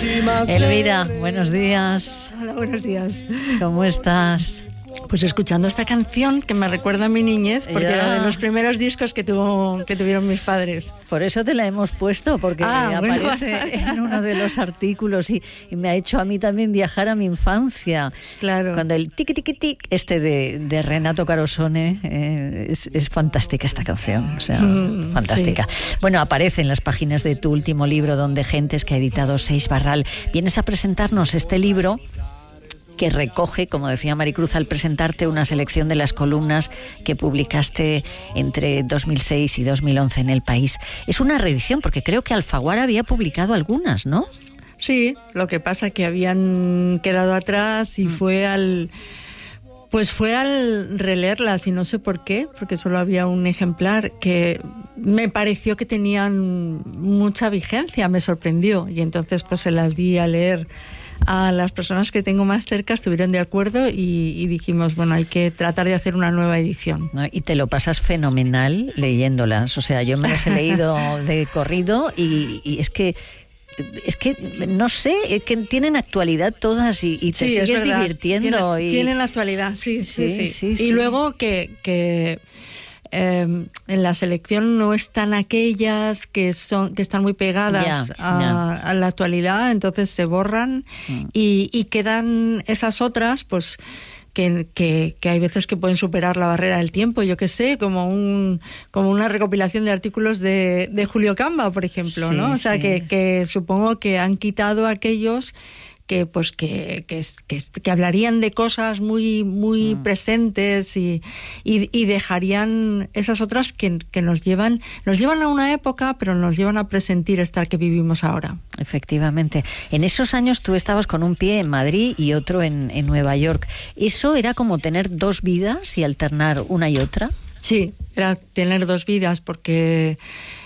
Elvira, buenos días. Hola, buenos días. ¿Cómo estás? Pues escuchando esta canción que me recuerda a mi niñez, porque era de los primeros discos que tuvieron mis padres. Por eso te la hemos puesto, porque aparece bueno. en uno de los artículos y me ha hecho a mí también viajar a mi infancia. Claro. Cuando el tiqui tiqui tic de Renato Carosone, es fantástica esta canción, o sea, fantástica. Sí. Bueno, aparece en las páginas de tu último libro, Donde Gentes, que ha editado Seix Barral. Vienes a presentarnos este libro que recoge, como decía Maricruz al presentarte, una selección de las columnas que publicaste entre 2006 y 2011 en El País. Es una reedición, porque creo que Alfaguara había publicado algunas, ¿no? Sí, lo que pasa que habían quedado atrás y fue al releerlas, y no sé por qué, porque solo había un ejemplar, que me pareció que tenían mucha vigencia, me sorprendió, y entonces pues se las di a leer a las personas que tengo más cerca, estuvieron de acuerdo y dijimos, bueno, hay que tratar de hacer una nueva edición. Y te lo pasas fenomenal leyéndolas, o sea, yo me las he leído de corrido y es que no sé, que tienen actualidad todas y te sigues divirtiendo. Tienen actualidad, sí. Y luego que en la selección no están aquellas que están muy pegadas a la actualidad, entonces se borran y quedan esas otras, pues que hay veces que pueden superar la barrera del tiempo, yo qué sé, como una recopilación de artículos de Julio Camba, por ejemplo, ¿no? O sea, que supongo que han quitado aquellos que hablarían de cosas muy presentes y dejarían esas otras que nos llevan a una época, pero nos llevan a presentir esta que vivimos ahora. Efectivamente. En esos años tú estabas con un pie en Madrid y otro en Nueva York. ¿Eso era como tener dos vidas y alternar una y otra? Sí, era tener dos vidas, porque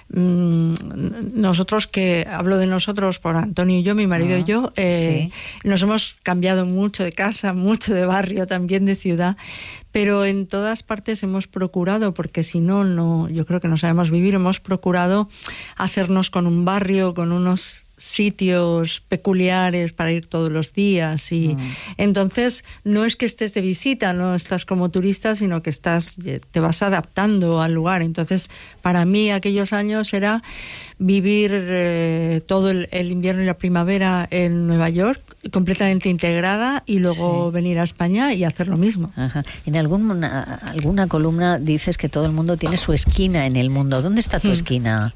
nosotros, que hablo de nosotros por Antonio y yo, mi marido y yo, nos hemos cambiado mucho de casa, mucho de barrio, también de ciudad, pero en todas partes hemos procurado, porque si no, yo creo que no sabemos vivir, hemos procurado hacernos con un barrio, con unos sitios peculiares para ir todos los días, y entonces no es que estés de visita, no estás como turista, sino que te vas adaptando al lugar. Entonces para mí aquellos años era vivir todo el invierno y la primavera en Nueva York, completamente integrada, y luego venir a España y hacer lo mismo. Ajá. En alguna columna dices que todo el mundo tiene su esquina en el mundo. ¿Dónde está tu esquina?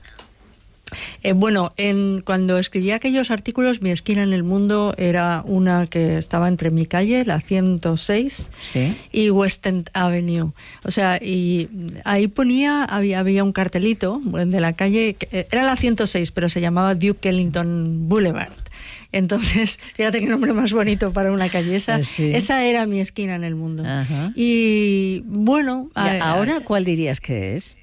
Bueno, cuando escribí aquellos artículos, mi esquina en el mundo era una que estaba entre mi calle, la 106, y West End Avenue. O sea, y ahí había un cartelito de la calle, que era la 106, pero se llamaba Duke Ellington Boulevard. Entonces, fíjate qué nombre más bonito para una calle. Esa era mi esquina en el mundo. Ajá. Y bueno... ¿Ahora cuál dirías que es?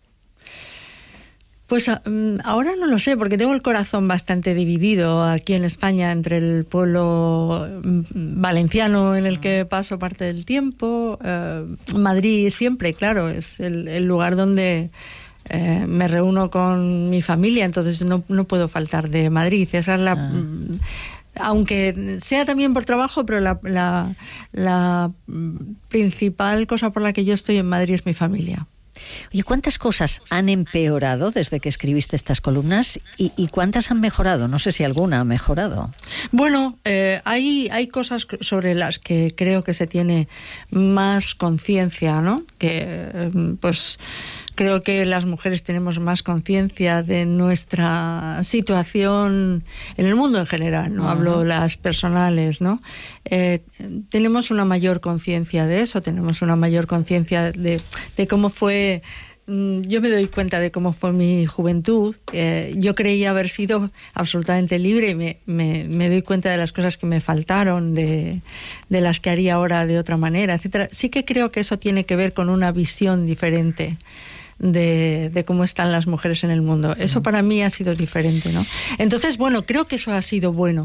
Pues ahora no lo sé, porque tengo el corazón bastante dividido aquí en España entre el pueblo valenciano, en el que paso parte del tiempo, Madrid siempre, claro, es el lugar donde me reúno con mi familia, entonces no puedo faltar de Madrid. Esa es aunque sea también por trabajo, pero la principal cosa por la que yo estoy en Madrid es mi familia. Oye, ¿cuántas cosas han empeorado desde que escribiste estas columnas y cuántas han mejorado? No sé si alguna ha mejorado. Bueno, hay cosas sobre las que creo que se tiene más conciencia, ¿no? Que pues creo que las mujeres tenemos más conciencia de nuestra situación en el mundo en general, no hablo las personales, ¿no? Tenemos una mayor conciencia de eso, tenemos una mayor conciencia de cómo fue. Yo me doy cuenta de cómo fue mi juventud. Yo creía haber sido absolutamente libre y me doy cuenta de las cosas que me faltaron, de las que haría ahora de otra manera, etcétera. Sí que creo que eso tiene que ver con una visión diferente de cómo están las mujeres en el mundo. Eso para mí ha sido diferente, ¿no? Entonces, bueno, creo que eso ha sido bueno,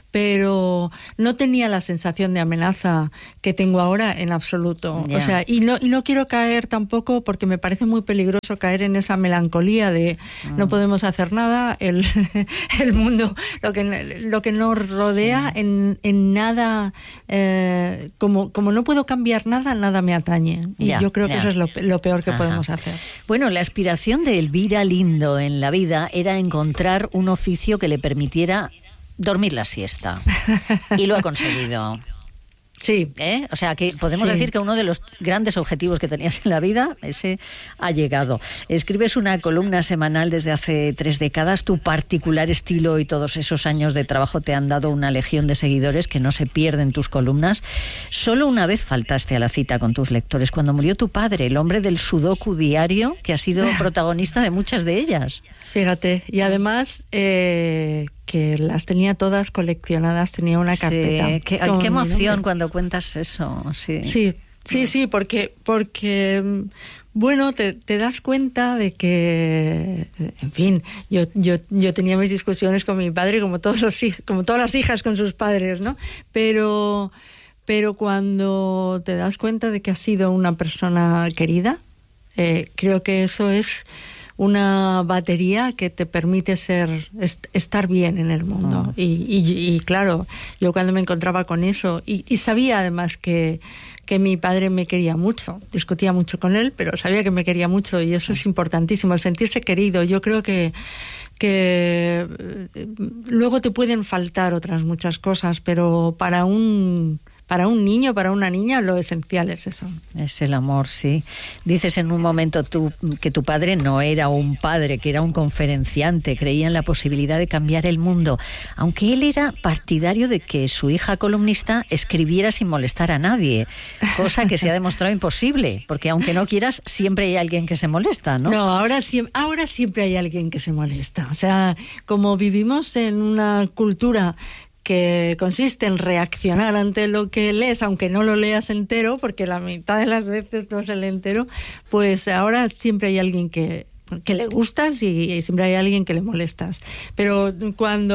pero no tenía la sensación de amenaza que tengo ahora en absoluto. Yeah. O sea, y no quiero caer tampoco, porque me parece muy peligroso caer en esa melancolía de no podemos hacer nada, el mundo, lo que nos rodea, en nada, como no puedo cambiar nada me atañe. Y yo creo que eso es lo peor que podemos hacer. Bueno, la aspiración de Elvira Lindo en la vida era encontrar un oficio que le permitiera dormir la siesta. Y lo ha conseguido. Sí. O sea, que podemos decir que uno de los grandes objetivos que tenías en la vida, ese ha llegado. Escribes una columna semanal desde hace 3 décadas. Tu particular estilo y todos esos años de trabajo te han dado una legión de seguidores que no se pierden tus columnas. Solo una vez faltaste a la cita con tus lectores, cuando murió tu padre, el hombre del sudoku diario, que ha sido protagonista de muchas de ellas. Fíjate, y además que las tenía todas coleccionadas, tenía una carpeta. Sí, qué emoción cuando cuentas eso. Sí, porque bueno, te das cuenta de que, en fin, yo tenía mis discusiones con mi padre como todas las hijas con sus padres, ¿no? Pero cuando te das cuenta de que has sido una persona querida, creo que eso es una batería que te permite estar bien en el mundo. Y claro, yo cuando me encontraba con eso, y sabía además que mi padre me quería mucho, discutía mucho con él, pero sabía que me quería mucho, y eso es importantísimo, el sentirse querido. Yo creo que luego te pueden faltar otras muchas cosas, pero para un niño, para una niña, lo esencial es eso. Es el amor, sí. Dices en un momento que tu padre no era un padre, que era un conferenciante, creía en la posibilidad de cambiar el mundo, aunque él era partidario de que su hija columnista escribiera sin molestar a nadie, cosa que se ha demostrado imposible, porque aunque no quieras, siempre hay alguien que se molesta, ¿no? No, ahora siempre hay alguien que se molesta. O sea, como vivimos en una cultura que consiste en reaccionar ante lo que lees, aunque no lo leas entero, porque la mitad de las veces no se lee entero, pues ahora siempre hay alguien que le gustas y siempre hay alguien que le molestas. Pero cuando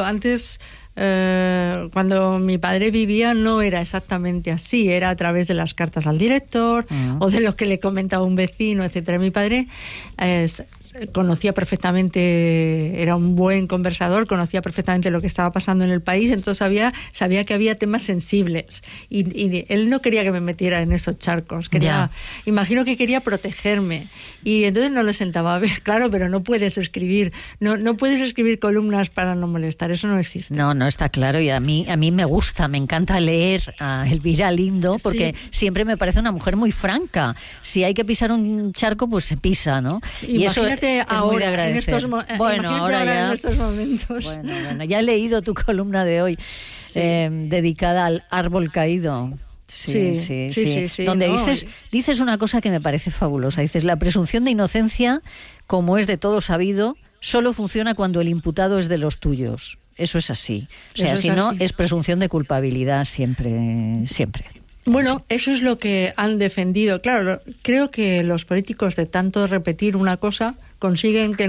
mi padre vivía no era exactamente así, era a través de las cartas al director o de lo que le comentaba un vecino, etcétera. Mi padre conocía perfectamente, era un buen conversador, conocía perfectamente lo que estaba pasando en el país, entonces sabía que había temas sensibles y él no quería que me metiera en esos charcos, imagino que quería protegerme, y entonces no le sentaba a ver, claro, pero no puedes escribir columnas para no molestar, eso no existe. No está claro, y a mí me gusta, me encanta leer a Elvira Lindo, porque siempre me parece una mujer muy franca. Si hay que pisar un charco, pues se pisa, ¿no? Y imagínate eso es muy de agradecer. En estos momentos. Bueno, ya he leído tu columna de hoy, dedicada al árbol caído. Sí. Donde dices una cosa que me parece fabulosa. Dices, la presunción de inocencia, como es de todo sabido, solo funciona cuando el imputado es de los tuyos. Eso es así. O sea, si no, es presunción de culpabilidad siempre. Bueno, eso es lo que han defendido. Claro, creo que los políticos, de tanto repetir una cosa, consiguen que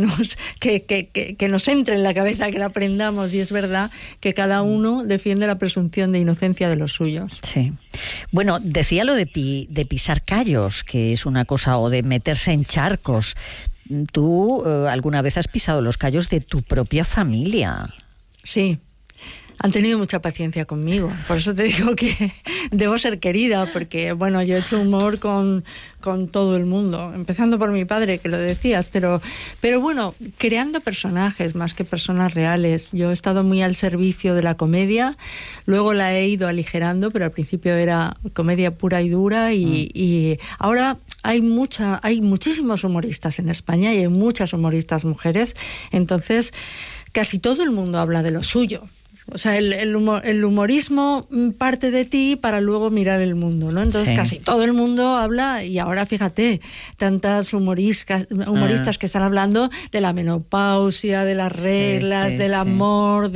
nos entre en la cabeza, que la aprendamos, y es verdad que cada uno defiende la presunción de inocencia de los suyos. Sí. Bueno, decía lo de pisar callos, que es una cosa, o de meterse en charcos. ¿Tú alguna vez has pisado los callos de tu propia familia? Sí. Han tenido mucha paciencia conmigo, por eso te digo que debo ser querida, porque bueno, yo he hecho humor con todo el mundo, empezando por mi padre, que lo decías, pero bueno, creando personajes más que personas reales. Yo he estado muy al servicio de la comedia, luego la he ido aligerando, pero al principio era comedia pura y dura, y ahora hay muchísimos humoristas en España y hay muchas humoristas mujeres, entonces casi todo el mundo habla de lo suyo. O sea, el humorismo parte de ti para luego mirar el mundo, ¿no? Entonces casi todo el mundo habla, y ahora fíjate, tantas humoristas que están hablando de la menopausia, de las reglas, del amor,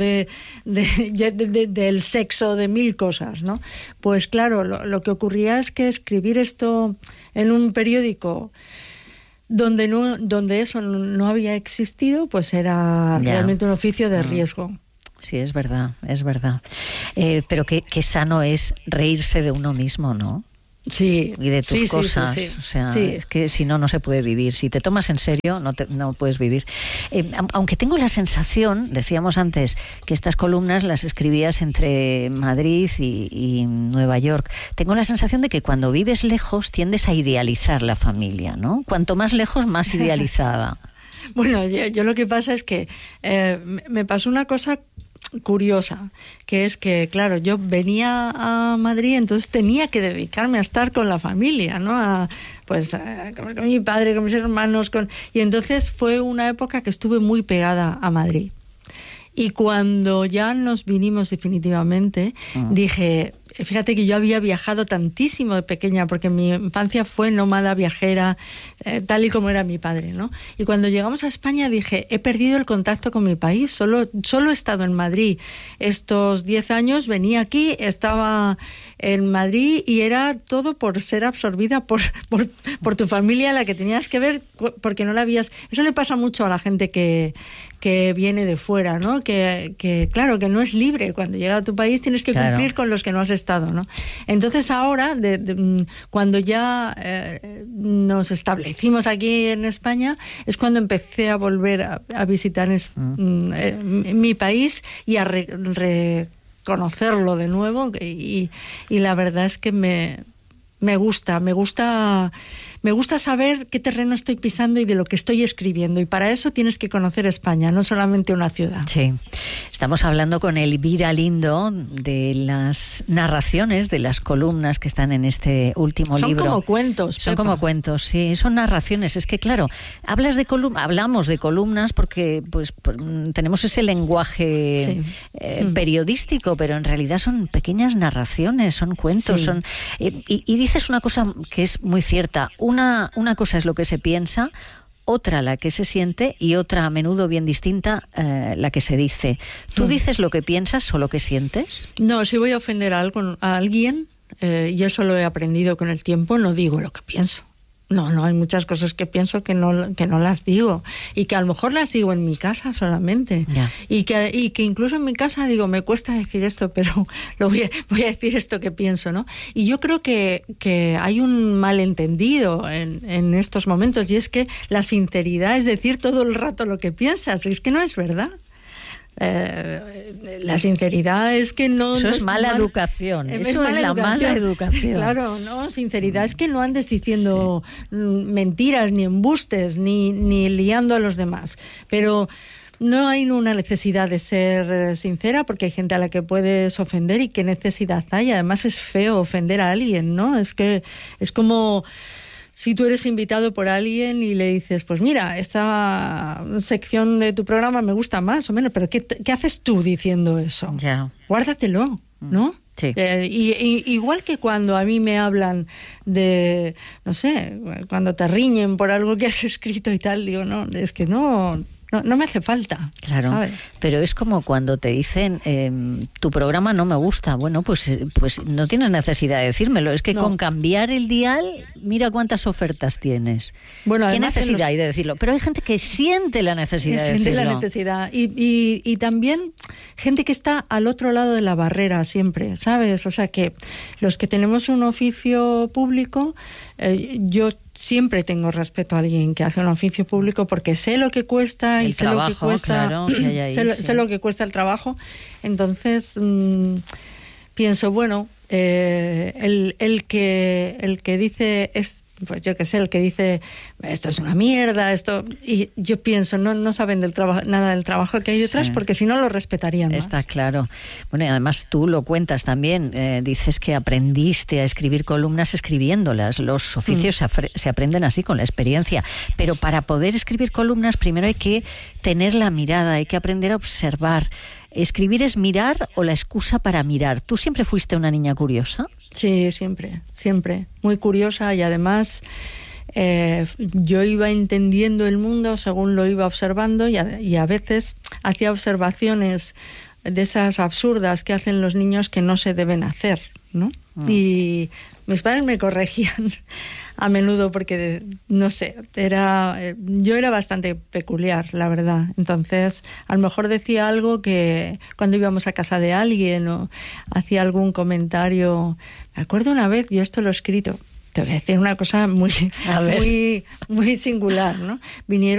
del sexo, de mil cosas, ¿no? Pues claro, lo que ocurría es que escribir esto en un periódico donde eso no había existido, pues era realmente un oficio de riesgo. sí, es verdad. Pero qué sano es reírse de uno mismo, ¿no? Sí. Y de tus cosas. Sí. O sea, sí. es que si no, no se puede vivir. Si te tomas en serio, no puedes vivir. Aunque tengo la sensación, decíamos antes, que estas columnas las escribías entre Madrid y Nueva York. Tengo la sensación de que cuando vives lejos tiendes a idealizar la familia, ¿no? Cuanto más lejos, más idealizada. Bueno, yo lo que pasa es que me pasó una cosa curiosa, que es que, claro, yo venía a Madrid, entonces tenía que dedicarme a estar con la familia, ¿no? A comer con mi padre, con mis hermanos, y entonces fue una época que estuve muy pegada a Madrid. Y cuando ya nos vinimos definitivamente, dije, fíjate que yo había viajado tantísimo de pequeña, porque mi infancia fue nómada, viajera, tal y como era mi padre, ¿no? Y cuando llegamos a España dije, he perdido el contacto con mi país, solo he estado en Madrid. Estos 10 años venía aquí, estaba en Madrid y era todo por ser absorbida por tu familia, la que tenías que ver, porque no la habías... Eso le pasa mucho a la gente que viene de fuera, ¿no? Que claro, que no es libre. Cuando llega a tu país tienes que cumplir con los que no has estado, ¿no? Entonces ahora, cuando ya nos establecimos aquí en España, es cuando empecé a volver a visitar mi país y a reconocerlo de nuevo, y la verdad es que me gusta saber qué terreno estoy pisando y de lo que estoy escribiendo, y para eso tienes que conocer España, no solamente una ciudad. Sí, estamos hablando con Elvira Lindo de las narraciones, de las columnas que están en este último libro. Son como cuentos, Pepa. Son como cuentos, sí, son narraciones. Es que claro, hablamos de columnas porque pues tenemos ese lenguaje periodístico, pero en realidad son pequeñas narraciones, son cuentos, son y dices una cosa que es muy cierta. Una cosa es lo que se piensa, otra la que se siente y otra a menudo bien distinta la que se dice. ¿Tú dices lo que piensas o lo que sientes? No, si voy a ofender a alguien, y eso lo he aprendido con el tiempo, no digo lo que pienso. No, hay muchas cosas que pienso que no las digo, y que a lo mejor las digo en mi casa solamente, y que incluso en mi casa digo, me cuesta decir esto, pero voy a decir esto que pienso, ¿no? Y yo creo que hay un malentendido en estos momentos, y es que la sinceridad es decir todo el rato lo que piensas, y es que no es verdad. La sinceridad es que no... Eso es mala educación. Eso es la mala educación. Claro, no, sinceridad es que no andes diciendo mentiras, ni embustes, ni liando a los demás. Pero no hay una necesidad de ser sincera, porque hay gente a la que puedes ofender, y qué necesidad hay. Además es feo ofender a alguien, ¿no? Es que es como... Si tú eres invitado por alguien y le dices, pues mira, esta sección de tu programa me gusta más o menos, pero ¿qué haces tú diciendo eso? Guárdatelo, ¿no? Sí. Igual que cuando a mí me hablan de, no sé, cuando te riñen por algo que has escrito y tal, digo, no, es que no me hace falta. Claro, ¿sabes? Pero es como cuando te dicen, tu programa no me gusta. Bueno, pues no tienes necesidad de decírmelo. Es que con cambiar el dial, mira cuántas ofertas tienes. Bueno, ¿qué necesidad hay de decirlo? Pero hay gente que siente la necesidad de decirlo. Siente la necesidad. Y también gente que está al otro lado de la barrera siempre, ¿sabes? O sea, que los que tenemos un oficio público, yo siempre tengo respeto a alguien que hace un oficio público, porque sé lo que cuesta y sé lo que cuesta, claro, sé lo que cuesta el trabajo. Entonces pienso, bueno, el que dice pues yo qué sé, el que dice esto es una mierda, y yo pienso, no saben nada del trabajo que hay detrás, porque si no lo respetarían más. Está claro. Bueno, y además tú lo cuentas también, dices que aprendiste a escribir columnas escribiéndolas. Los oficios se aprenden así, con la experiencia, pero para poder escribir columnas primero hay que tener la mirada, hay que aprender a observar. ¿Escribir es mirar o la excusa para mirar? ¿Tú siempre fuiste una niña curiosa? Sí, siempre. Muy curiosa, y además yo iba entendiendo el mundo según lo iba observando, y a veces hacía observaciones de esas absurdas que hacen los niños que no se deben hacer, ¿no? Y mis padres me corregían a menudo porque, no sé, yo era bastante peculiar, la verdad. Entonces, a lo mejor decía algo que cuando íbamos a casa de alguien o hacía algún comentario. Me acuerdo una vez, yo esto lo he escrito, te voy a decir una cosa muy singular, ¿no? Vinieron